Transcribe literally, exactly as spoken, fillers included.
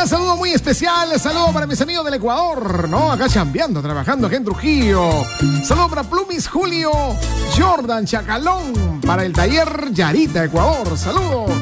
gran saludo muy especial. Saludo para mis amigos del Ecuador, ¿no? Acá chambeando, trabajando aquí en Trujillo. Saludo para Plumis Julio, Jordan Chacalón, para el taller Yarita, Ecuador. Saludos.